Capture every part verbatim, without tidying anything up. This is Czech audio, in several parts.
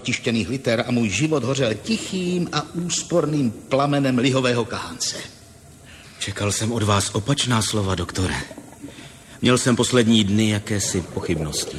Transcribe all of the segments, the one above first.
tištěných liter a můj život hořel tichým a úsporným plamenem lihového kahance. Čekal jsem od vás opačná slova, doktore. Měl jsem poslední dny jakési pochybnosti.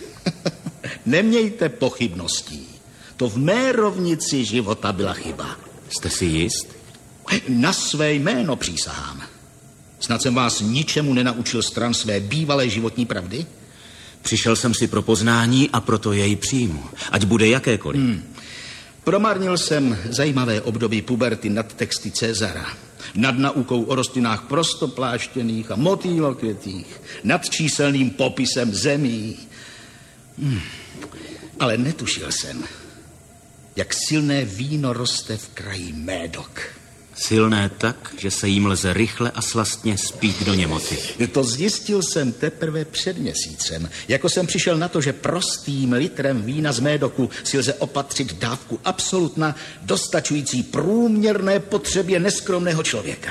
Nemějte pochybností. To v mé rovnici života byla chyba. Jste si jist? Na své jméno přísahám. Snad jsem vás ničemu nenaučil stran své bývalé životní pravdy? Přišel jsem si pro poznání a proto jej přijmu. Ať bude jakékoliv. Hmm. Promarnil jsem zajímavé období puberty nad texty Cezara. Nad naukou o rostlinách prostopláštěných a motýlokvětých. Nad číselným popisem zemí. Hmm. Ale netušil jsem, jak silné víno roste v kraji Médok. Silné tak, že se jim lze rychle a slastně spít do němoty. To zjistil jsem teprve před měsícem. Jako jsem přišel na to, že prostým litrem vína z Médoku si lze opatřit dávku absolutna, dostačující průměrné potřebě neskromného člověka.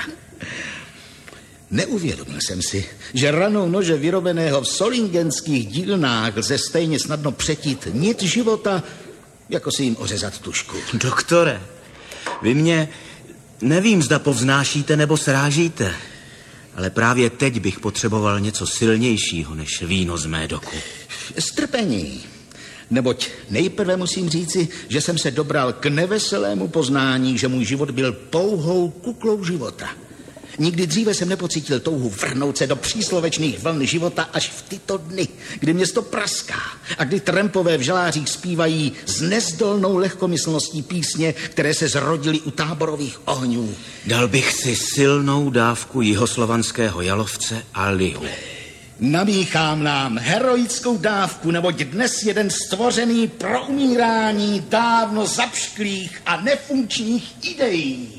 Neuvědomil jsem si, že ranou nože vyrobeného v solingenských dílnách lze stejně snadno přetít nit života, jako si jim ořezat tušku. Doktore, vy mě... Nevím, zda povznášíte nebo srážíte, ale právě teď bych potřeboval něco silnějšího než víno z Médoku. Strpení. Neboť nejprve musím říci, že jsem se dobral k neveselému poznání, že můj život byl pouhou kuklou života. Nikdy dříve jsem nepocítil touhu vrhnout se do příslovečných vln života až v tyto dny, kdy město praská a kdy trampové v žalářích zpívají s nezdolnou lehkomyslností písně, které se zrodily u táborových ohňů. Dal bych si silnou dávku jihoslovanského jalovce a lihu. Namíchám nám heroickou dávku, neboť dnes jeden stvořený pro umírání dávno zapšklých a nefunkčních ideí.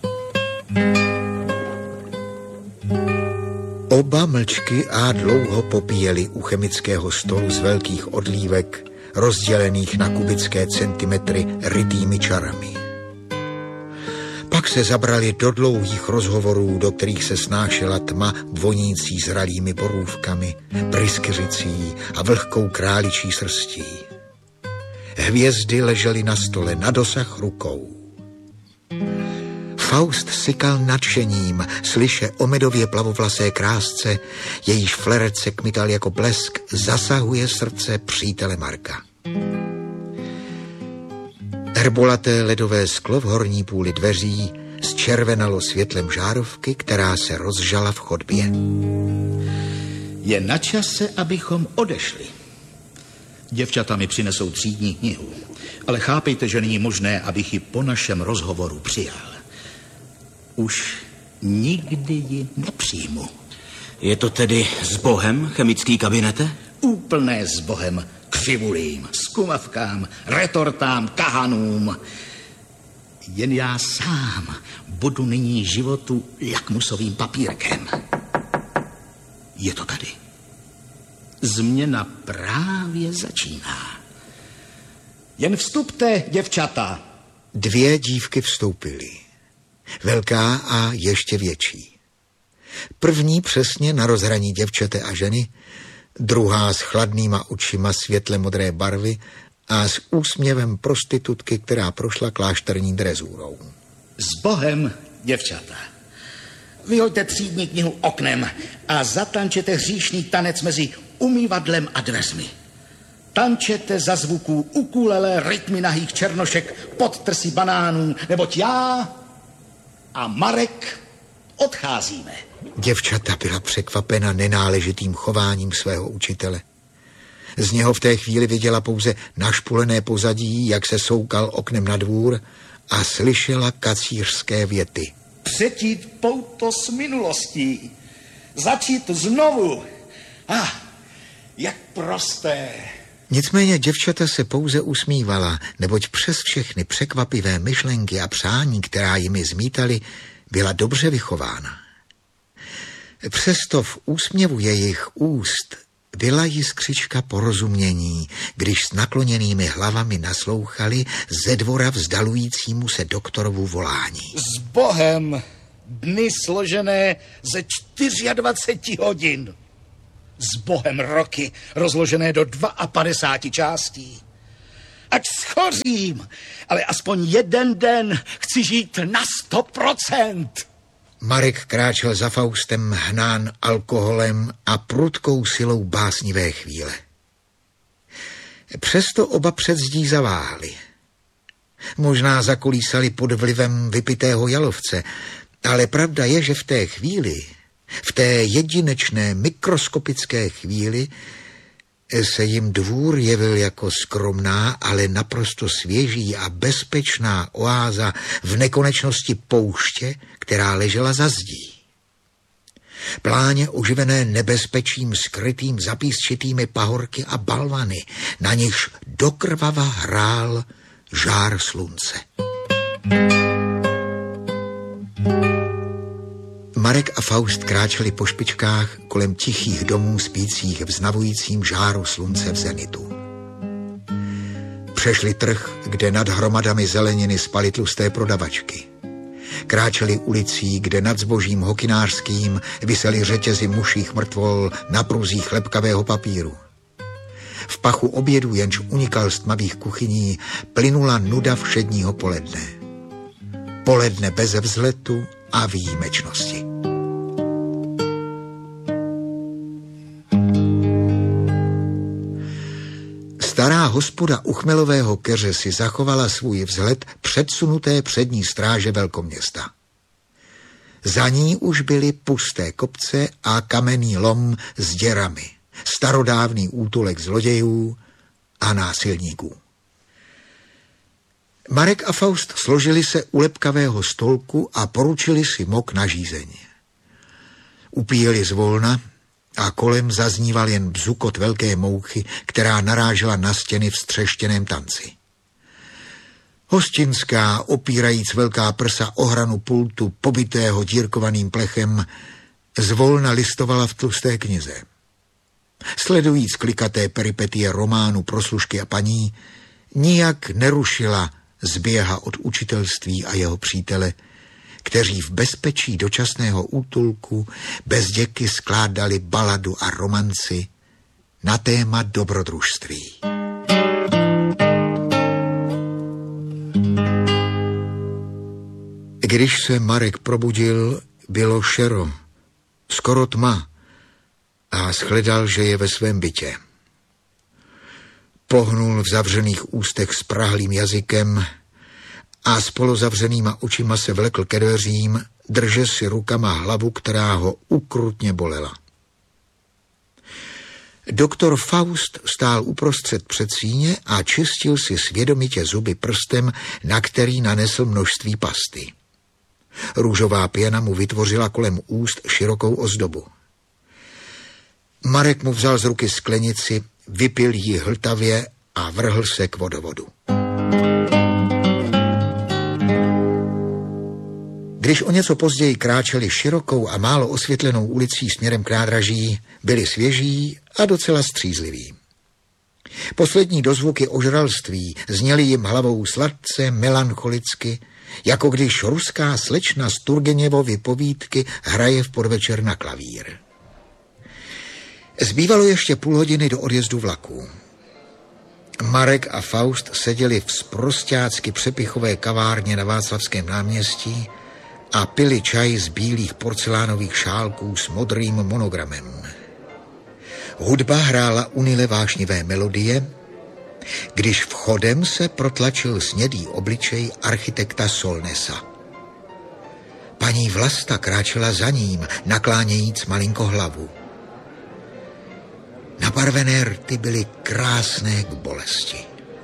Oba mlčky a dlouho popíjeli u chemického stolu z velkých odlívek, rozdělených na kubické centimetry rytými čarami. Pak se zabrali do dlouhých rozhovorů, do kterých se snášela tma vonící zralými borůvkami, pryskyřicí a vlhkou králičí srstí. Hvězdy ležely na stole na dosah rukou. Faust sykal nadšením, slyše o medově plavovlasé krásce, jejíž fleret se kmital jako blesk, zasahuje srdce přítele Marka. Herbolaté ledové sklo v horní půli dveří zčervenalo světlem žárovky, která se rozžala v chodbě. Je na čase, abychom odešli. Děvčata mi přinesou třídní knihu, ale chápejte, že není možné, abych ji po našem rozhovoru přijal. Už nikdy ji nepřijmu. Je to tedy s Bohem, chemický kabinete? Úplné s Bohem, křivulím, skumavkám, retortám, kahanům. Jen já sám budu nyní životu lakmusovým papírkem. Je to tady. Změna právě začíná. Jen vstupte, děvčata. Dvě dívky vstoupily. Velká a ještě větší. První přesně na rozhraní děvčete a ženy, druhá s chladnýma očima světle modré barvy a s úsměvem prostitutky, která prošla klášterní drezurou. S Bohem, děvčata. Vyhoďte třídní knihu oknem a zatančete hříšný tanec mezi umývadlem a dveřmi. Tančete za zvuků ukulele rytmy nahých černošek pod trsy banánů, neboť já a Marek odcházíme. Děvčata byla překvapena nenáležitým chováním svého učitele. Z něho v té chvíli viděla pouze našpulené pozadí, jak se soukal oknem na dvůr a slyšela kacířské věty. Přetít pouto s minulostí. Začít znovu. Ah, jak prosté. Nicméně děvčata se pouze usmívala, neboť přes všechny překvapivé myšlenky a přání, která jimi zmítaly, byla dobře vychována. Přesto v úsměvu jejich úst byla jiskřička porozumění, když s nakloněnými hlavami naslouchali ze dvora vzdalujícímu se doktorovu volání. S Bohem, dny složené ze dvacet čtyři hodin. S Bohem roky rozložené do padesát dva částí. ať schořím, ale aspoň jeden den chci žít na sto procent. Marek kráčel za Faustem hnán alkoholem a prudkou silou básnivé chvíle. Přesto oba před zdí zaváhli. Možná zakolísali pod vlivem vypitého jalovce, ale pravda je, že v té chvíli, v té jedinečné mikroskopické chvíli, se jim dvůr jevil jako skromná, ale naprosto svěží a bezpečná oáza v nekonečnosti pouště, která ležela za zdí. Pláně oživené nebezpečím skrytým za písčitými pahorky a balvany, na nichž dokrvava hrál žár slunce. Marek a Faust kráčeli po špičkách kolem tichých domů spících v znavujícím žáru slunce v zenitu. Přešli trh, kde nad hromadami zeleniny spaly tlusté prodavačky. Kráčeli ulicí, kde nad zbožím hokinářským visely řetězy muších mrtvol na pruzích lepkavého papíru. V pachu obědu, jenž unikal z tmavých kuchyní, plynula nuda všedního poledne. Poledne beze vzletu a výjimečnosti. Stará hospoda u Chmelového keře si zachovala svůj vzhled předsunuté přední stráže velkoměsta. Za ní už byly pusté kopce a kamenný lom s děrami, starodávný útulek zlodějů a násilníků. Marek a Faust složili se u lepkavého stolku a poručili si mok na žízeň. Upíjeli zvolna a kolem zazníval jen bzukot velké mouchy, která narážela na stěny v střeštěném tanci. Hostinská, opírajíc velká prsa o hranu pultu, pobitého dírkovaným plechem, zvolna listovala v tlusté knize. Sledujíc klikaté peripetie románu Proslužky a paní, nijak nerušila zběha od učitelství a jeho přítele, kteří v bezpečí dočasného útulku bez děky skládali baladu a romanci na téma dobrodružství. Když se Marek probudil, bylo šero, skoro tma, a shledal, že je ve svém bytě. Pohnul v zavřených ústech s prahlým jazykem a s polozavřenýma očima se vlekl ke dveřím, drže si rukama hlavu, která ho ukrutně bolela. Doktor Faust stál uprostřed předsíně a čistil si svědomitě zuby prstem, na který nanesl množství pasty. Růžová pěna mu vytvořila kolem úst širokou ozdobu. Marek mu vzal z ruky sklenici, vypil ji hltavě a vrhl se k vodovodu. Když o něco později kráčeli širokou a málo osvětlenou ulicí směrem k nádraží, byli svěží a docela střízliví. Poslední dozvuky ožralství zněly jim hlavou sladce, melancholicky, jako když ruská slečna z Turgenevovy povídky hraje v podvečer na klavír. Zbývalo ještě půl hodiny do odjezdu vlaku. Marek a Faust seděli v sprosťácky přepichové kavárně na Václavském náměstí a pili čaj z bílých porcelánových šálků s modrým monogramem. Hudba hrála unile vášnivé melodie, když vchodem se protlačil snědý obličej architekta Solnesa. Paní Vlasta kráčela za ním, naklánějíc malinko hlavu. Nabarvené rty byly krásné k bolesti.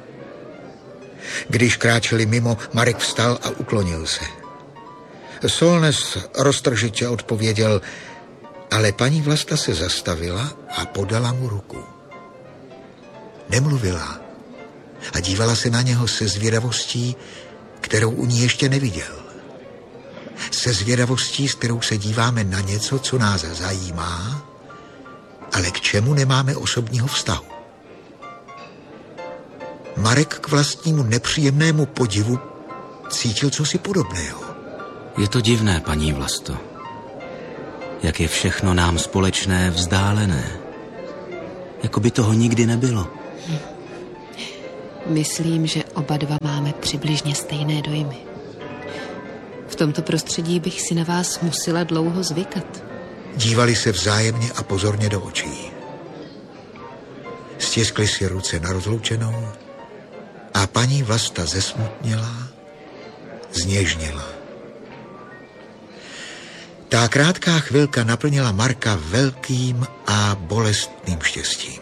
Když kráčeli mimo, Marek vstal a uklonil se. Solnes roztržitě odpověděl, ale paní Vlasta se zastavila a podala mu ruku. Nemluvila a dívala se na něho se zvědavostí, kterou u ní ještě neviděl. Se zvědavostí, s kterou se díváme na něco, co nás zajímá, ale k čemu nemáme osobního vztahu. Marek k vlastnímu nepříjemnému podivu cítil cosi podobného. Je to divné, paní Vlasto. Jak je všechno nám společné vzdálené. Jako by toho nikdy nebylo. Myslím, že oba dva máme přibližně stejné dojmy. V tomto prostředí bych si na vás musela dlouho zvykat. Dívali se vzájemně a pozorně do očí. Stiskli si ruce na rozloučenou a paní Vlasta zesmutněla, zněžněla. Ta krátká chvilka naplnila Marka velkým a bolestným štěstím.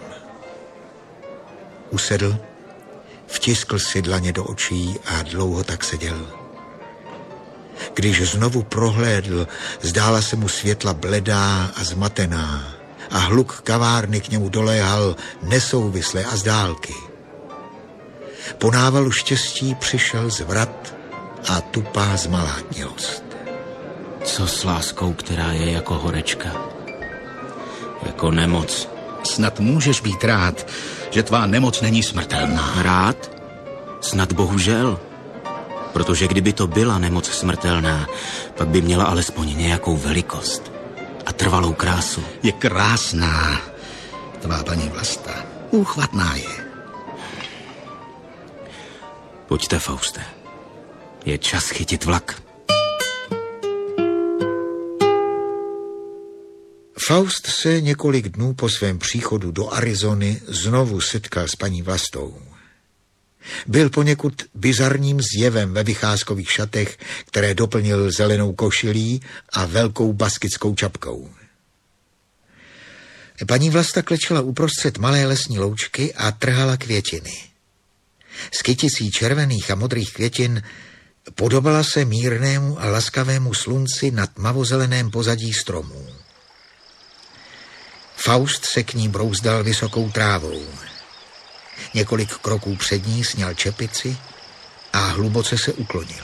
Usedl, vtiskl si dlaně do očí a dlouho tak seděl. Když znovu prohlédl, zdála se mu světla bledá a zmatená a hluk kavárny k němu doléhal nesouvisle a z dálky. Po návalu štěstí přišel zvrat a tupá zmalátnilost. Co s láskou, která je jako horečka? Jako nemoc. Snad můžeš být rád, že tvá nemoc není smrtelná. Rád? Snad bohužel. Protože kdyby to byla nemoc smrtelná, pak by měla alespoň nějakou velikost a trvalou krásu. Je krásná, tvá paní Vlasta. Úchvatná je. Pojďte, Fauste. Je čas chytit vlak. Faust se několik dnů po svém příchodu do Arizony znovu setkal s paní Vlastou. Byl poněkud bizarním zjevem ve vycházkových šatech, které doplnil zelenou košilí a velkou baskickou čapkou. Paní Vlasta klečela uprostřed malé lesní loučky a trhala květiny. Z kyticí červených a modrých květin podobala se mírnému a laskavému slunci na tmavozeleném pozadí stromů. Faust se k ní brouzdal vysokou trávou. Několik kroků před ní sněl čepici a hluboce se uklonil.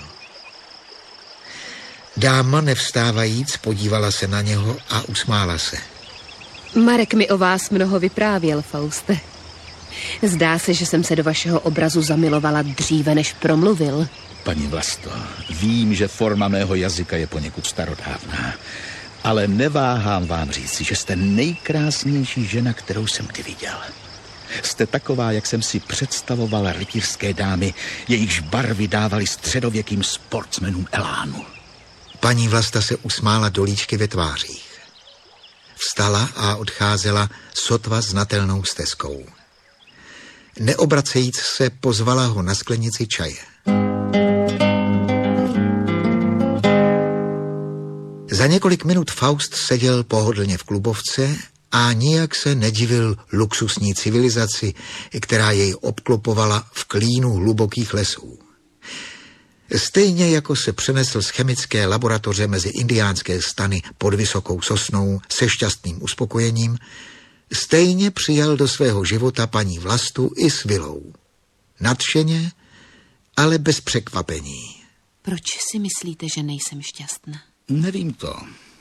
Dáma nevstávajíc podívala se na něho a usmála se. Marek mi o vás mnoho vyprávěl, Fauste. Zdá se, že jsem se do vašeho obrazu zamilovala dříve, než promluvil. Paní Vlasto, vím, že forma mého jazyka je poněkud starodávná, ale neváhám vám říci, že jste nejkrásnější žena, kterou jsem kdy viděl. Jste taková, jak jsem si představoval rytířské dámy, jejichž barvy dávaly středověkým sportsmenům elánu. Paní Vlasta se usmála do líčky ve tvářích. Vstala a odcházela sotva znatelnou stezkou. Neobracejíc se, pozvala ho na sklenici čaje. Za několik minut Faust seděl pohodlně v klubovce a nijak se nedivil luxusní civilizaci, která jej obklopovala v klínu hlubokých lesů. Stejně jako se přenesl z chemické laboratoře mezi indiánské stany pod vysokou sosnou se šťastným uspokojením, stejně přijal do svého života paní Vlastu i s Vilou. Nadšeně, ale bez překvapení. Proč si myslíte, že nejsem šťastná? Nevím to.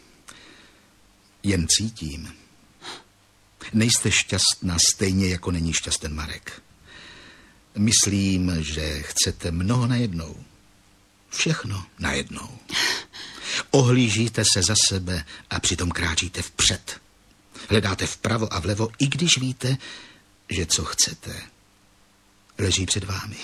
Jen cítím. Nejste šťastná stejně, jako není šťasten Marek. Myslím, že chcete mnoho najednou. Všechno najednou. Ohlížíte se za sebe a přitom kráčíte vpřed. Hledáte vpravo a vlevo, i když víte, že co chcete, leží před vámi.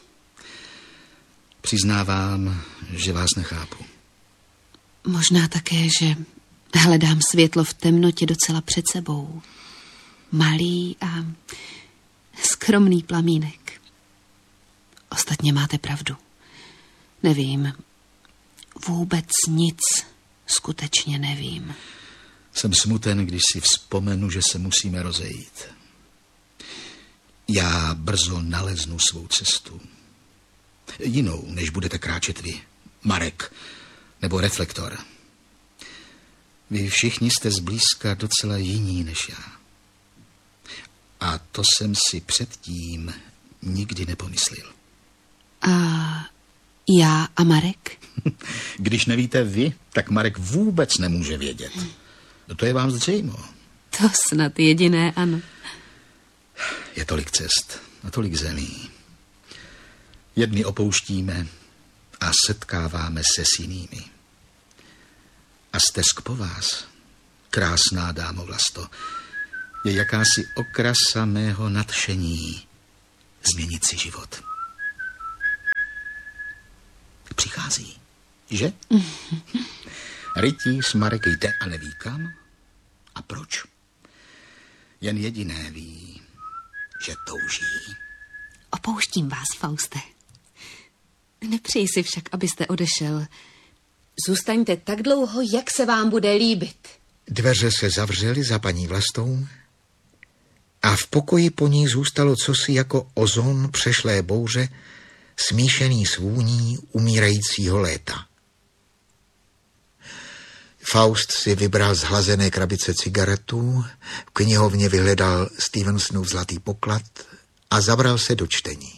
Přiznávám, že vás nechápu. Možná také, že hledám světlo v temnotě docela před sebou. Malý a skromný plamínek. Ostatně máte pravdu. Nevím. Vůbec nic skutečně nevím. Jsem smuten, když si vzpomenu, že se musíme rozejít. Já brzo naleznu svou cestu. Jinou, než budete kráčet vy, Marek nebo Reflektor. Vy všichni jste zblízka docela jiní než já. A to jsem si předtím nikdy nepomyslel. A já a Marek? Když nevíte vy, tak Marek vůbec nemůže vědět. To je vám zřejmo. To snad jediné, ano. Je tolik cest a tolik zemí. Jedny opouštíme a setkáváme se s jinými. A stesk po vás, krásná dámo Vlasto, je jakási okrasa mého nadšení změnit si život. Přichází, že? Rytíř Marek jde a neví kam. A proč? Jen jediné ví, že touží. Opouštím vás, Fauste. Nepřeji si však, abyste odešel. Zůstaňte tak dlouho, jak se vám bude líbit. Dveře se zavřely za paní Vlastou a v pokoji po ní zůstalo cosi jako ozon přešlé bouře, smíšený s vůní umírajícího léta. Faust si vybral z hlazené krabice cigaretů, v knihovně vyhledal Stevensonův zlatý poklad a zabral se do čtení.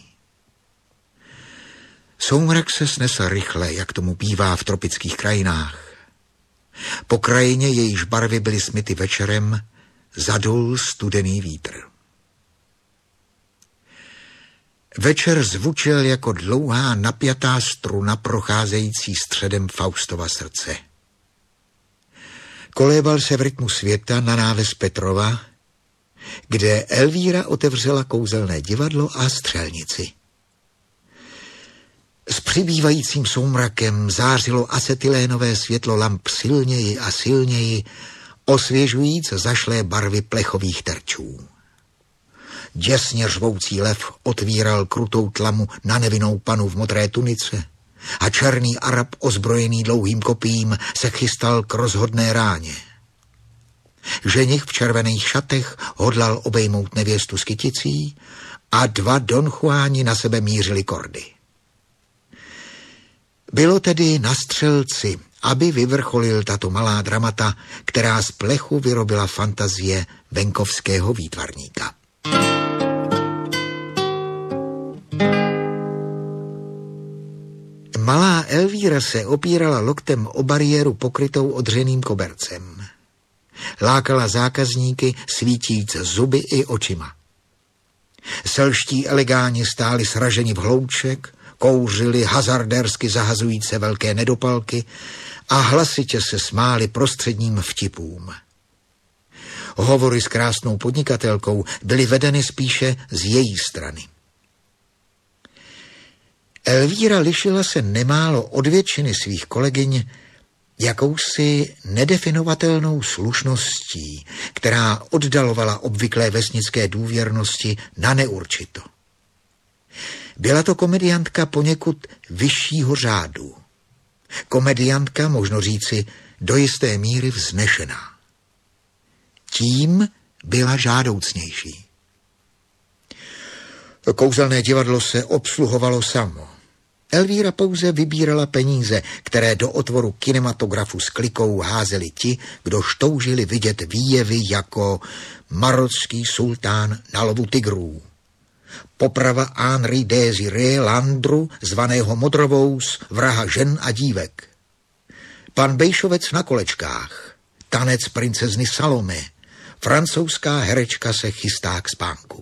Soumrak se snesl rychle, jak tomu bývá v tropických krajinách. Po krajině, jejíž barvy byly smyty večerem, zadul studený vítr. Večer zvučil jako dlouhá napjatá struna procházející středem Faustova srdce. Kolébal se v rytmu světa na náves Petrova, kde Elvíra otevřela kouzelné divadlo a střelnici. S přibývajícím soumrakem zářilo acetylénové světlo lamp silněji a silněji, osvěžujíc zašlé barvy plechových terčů. Děsně řvoucí lev otvíral krutou tlamu na nevinnou panu v modré tunice a černý Arab ozbrojený dlouhým kopím se chystal k rozhodné ráně. Ženich v červených šatech hodlal obejmout nevěstu s kyticí a dva Don Juani na sebe mířili kordy. Bylo tedy na střelci, aby vyvrcholil tato malá dramata, která z plechu vyrobila fantazie venkovského výtvarníka. Malá Elvíra se opírala loktem o bariéru pokrytou odřeným kobercem. Lákala zákazníky svítíc zuby i očima. Selští elegáni stáli sraženi v hlouček, kouřili hazardérsky zahazujíce velké nedopalky a hlasitě se smáli prostředním vtipům. Hovory s krásnou podnikatelkou byly vedeny spíše z její strany. Elvíra lišila se nemálo od většiny svých kolegyň jakousi nedefinovatelnou slušností, která oddalovala obvyklé vesnické důvěrnosti na neurčito. Byla to komediantka poněkud vyššího řádu. Komediantka, možno říci, do jisté míry vznešená. Tím byla žádoucnější. Kouzelné divadlo se obsluhovalo samo. Elvíra pouze vybírala peníze, které do otvoru kinematografu s klikou házeli ti, kdo toužili vidět výjevy jako Marocký sultán na lovu tigrů, poprava Henri Désiré Landru, zvaného Modrovous, vraha žen a dívek, pan Bejšovec na kolečkách, tanec princezny Salome, francouzská herečka se chystá k spánku.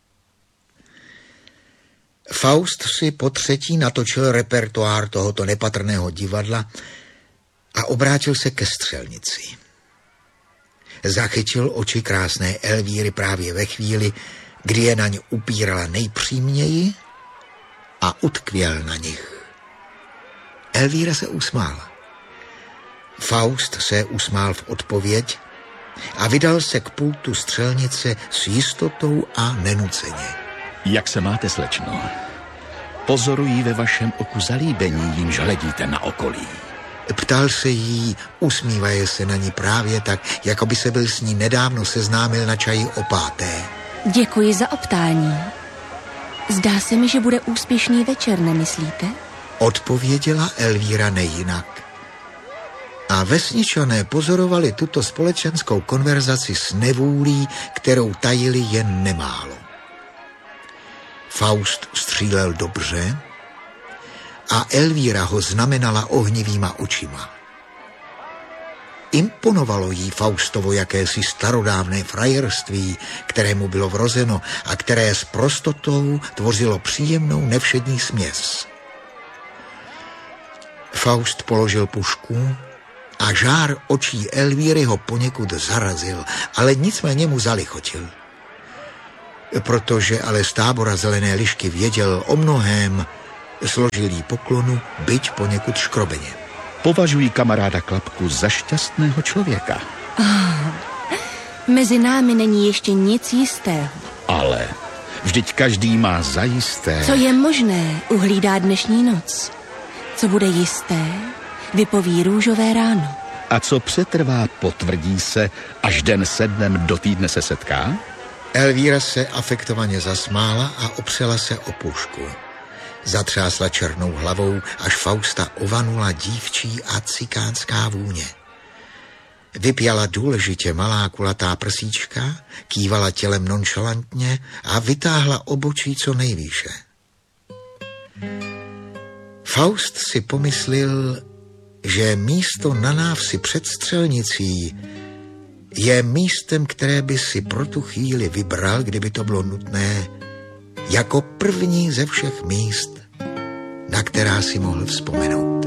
Faust si po třetí natočil repertoár tohoto nepatrného divadla a obrátil se ke střelnici. Zachytil oči krásné Elvíry právě ve chvíli, kdy je na ně upírala nejpřímněji a utkvěl na nich. Elvíra se usmála. Faust se usmál v odpověď a vydal se k pultu střelnice s jistotou a nenuceně. Jak se máte, slečno? Pozorují ve vašem oku zalíbení, jímž hledíte na okolí. Ptal se jí, usmívaje se na ní právě tak, jako by se byl s ní nedávno seznámil na čaji o páté. Děkuji za optání. Zdá se mi, že bude úspěšný večer, nemyslíte? Odpověděla Elvíra nejinak. A vesničané pozorovali tuto společenskou konverzaci s nevůlí, kterou tajili jen nemálo. Faust střílel dobře a Elvíra ho znamenala ohnivýma očima. Imponovalo jí Faustovo jakési starodávné frajerství, kterému bylo vrozeno a které s prostotou tvořilo příjemnou nevšední směs. Faust položil pušku a žár očí Elvíry ho poněkud zarazil, ale nicméně mu zalichotil. Protože ale z tábora Zelené lišky věděl o mnohém, složil jí poklonu, byť poněkud škrobeně. Považuji kamaráda Klapku za šťastného člověka. Oh, mezi námi není ještě nic jistého. Ale vždyť každý má zajisté. Co je možné, uhlídá dnešní noc. Co bude jisté, vypoví růžové ráno. A co přetrvá, potvrdí se, až den se dnem do týdne se setká? Elvíra se afektovaně zasmála a opřela se o pušku. Zatřásla černou hlavou, až Fausta ovanula dívčí a cikánská vůně. Vypjala důležitě malá kulatá prsíčka, kývala tělem nonšalantně a vytáhla obočí co nejvýše. Faust si pomyslel, že místo na návsi před střelnicí je místem, které by si pro tu chvíli vybral, kdyby to bylo nutné, jako první ze všech míst, na která si mohl vzpomenout.